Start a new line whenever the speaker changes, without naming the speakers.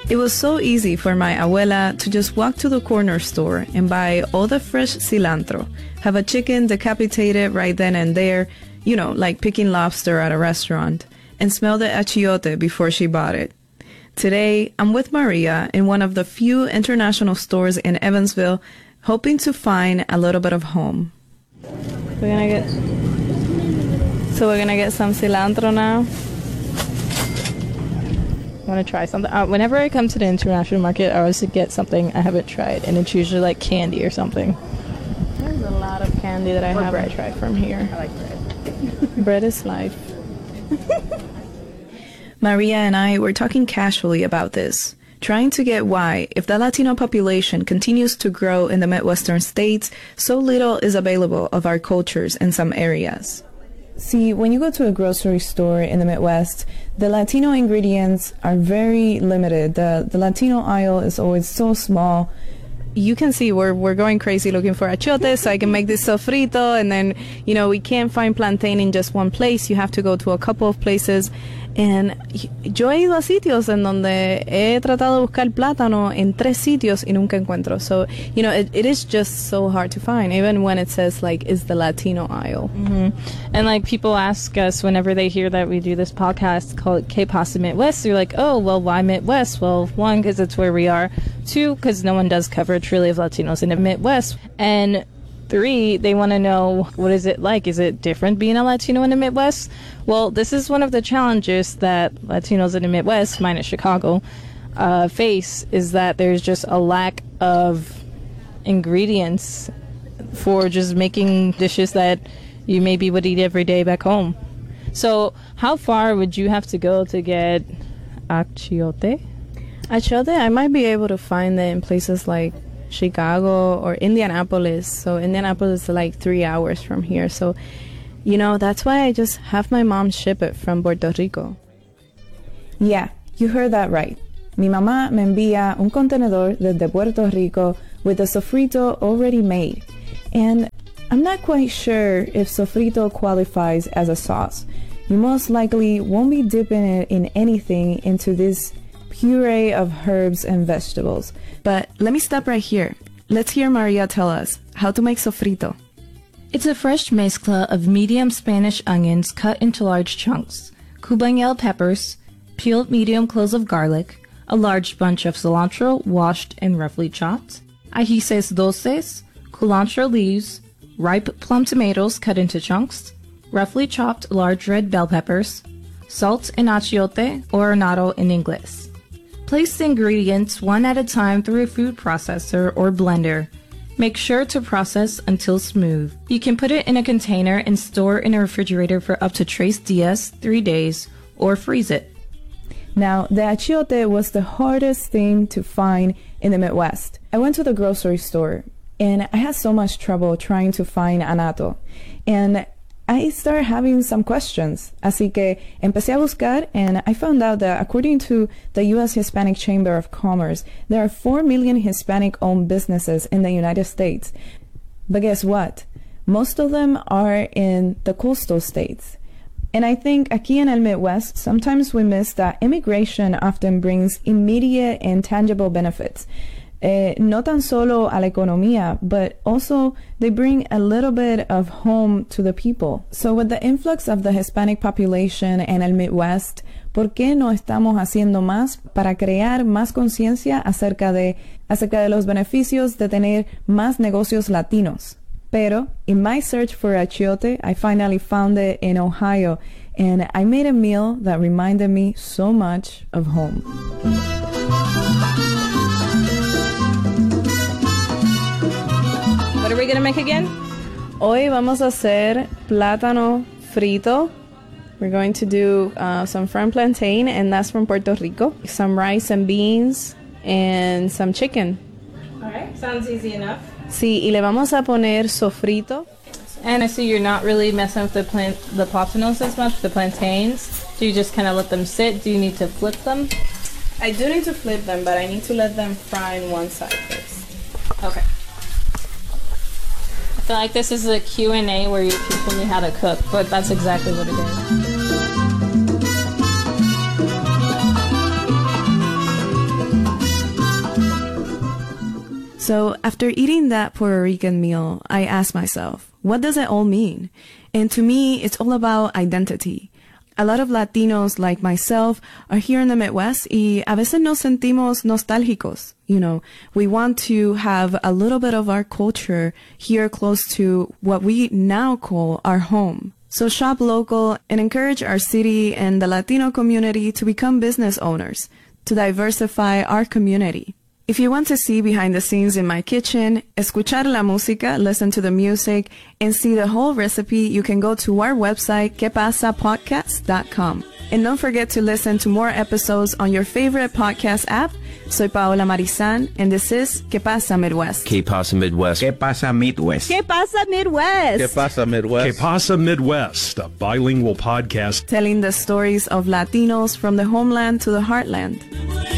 It was so easy for my abuela to just walk to the corner store and buy all the fresh cilantro, have a chicken decapitated right then and there, you know, like picking lobster at a restaurant, and smell the achiote before she bought it. Today, I'm with Maria in one of the few international stores in Evansville, hoping to find a little bit of home. We're gonna get some cilantro now. I want to try something. Whenever I come to the international market, I always get something I haven't tried, and it's usually like candy or something. There's a lot of candy that I haven't tried from here.
I like bread.
Bread is life. Maria and I were talking casually about this, trying to get why, if the Latino population continues to grow in the Midwestern states, so little is available of our cultures in some areas. See, when you go to a grocery store in the Midwest, the Latino ingredients are very limited. The Latino aisle is always so small. You can see we're going crazy looking for achiote so I can make this sofrito, and then, you know, we can't find plantain in just one place. You have to go to a couple of places. And yo he ido a sitios en donde he tratado de buscar plátano en 3 sitios y nunca encuentro. So, you know, it is just so hard to find, even when it says, like, is the Latino aisle.
Mm-hmm. And, like, people ask us whenever they hear that we do this podcast called K-Pasta Midwest, they're like, oh, well, why Midwest? Well, 1, because it's where we are. 2, because no one does coverage really of Latinos in the Midwest. And 3, they want to know, what is it like? Is it different being a Latino in the Midwest? Well, this is one of the challenges that Latinos in the Midwest, minus Chicago, face, is that there's just a lack of ingredients for just making dishes that you maybe would eat every day back home. So how far would you have to go to get achiote?
Achiote, I might be able to find it in places like Chicago or Indianapolis. So Indianapolis is like 3 hours from here. So, you know, that's why I just have my mom ship it from Puerto Rico. Yeah, you heard that right. Mi mamá me envía un contenedor desde Puerto Rico with the sofrito already made. And I'm not quite sure if sofrito qualifies as a sauce. You most likely won't be dipping it in anything into this puree of herbs and vegetables. But let me stop right here. Let's hear Maria tell us how to make sofrito.
It's a fresh mezcla of medium Spanish onions cut into large chunks, cubanelle peppers, peeled medium cloves of garlic, a large bunch of cilantro washed and roughly chopped, ajíes dulces, culantro leaves, ripe plum tomatoes cut into chunks, roughly chopped large red bell peppers, salt and achiote, or annatto in English. Place the ingredients one at a time through a food processor or blender. Make sure to process until smooth. You can put it in a container and store in a refrigerator for up to 3 días, 3 days, or freeze it.
Now, the achiote was the hardest thing to find in the Midwest. I went to the grocery store and I had so much trouble trying to find annatto. And I started having some questions. Así que empecé a buscar, and I found out that according to the U.S. Hispanic Chamber of Commerce, there are 4 million Hispanic-owned businesses in the United States. But guess what? Most of them are in the coastal states. And I think aquí en el Midwest, sometimes we miss that immigration often brings immediate and tangible benefits. No tan solo a la economía, but also they bring a little bit of home to the people. So with the influx of the Hispanic population en el Midwest, ¿por qué no estamos haciendo más para crear más conciencia acerca de los beneficios de tener más negocios latinos? Pero in my search for achiote, I finally found it in Ohio, and I made a meal that reminded me so much of home.
What are we going to make again?
Hoy vamos a hacer plátano frito. We're going to do some fried plantain, and that's from Puerto Rico. Some rice and beans, and some chicken.
All right, sounds easy enough.
Sí, y le vamos a poner sofrito.
And I see you're not really messing with the plátanos as much, the plantains. Do you just kind of let them sit? Do you need to flip them?
I do need to flip them, but I need to let them fry on one side first.
Okay. I feel like this is a Q&A where you're teaching me how to cook, but that's exactly what it is.
So after eating that Puerto Rican meal, I asked myself, what does it all mean? And to me, it's all about identity. A lot of Latinos like myself are here in the Midwest y a veces nos sentimos nostálgicos. We want to have a little bit of our culture here close to what we now call our home. So shop local and encourage our city and the Latino community to become business owners, to diversify our community. If you want to see behind the scenes in my kitchen, escuchar la música, listen to the music, and see the whole recipe, you can go to our website, quepasapodcast.com. And don't forget to listen to more episodes on your favorite podcast app. Soy Paola Marizan, and this is Que Pasa Midwest.
Que Pasa Midwest.
Que Pasa Midwest.
Que Pasa Midwest.
Que Pasa Midwest.
Que Pasa Midwest, a bilingual podcast
Telling the stories of Latinos from the homeland to the heartland.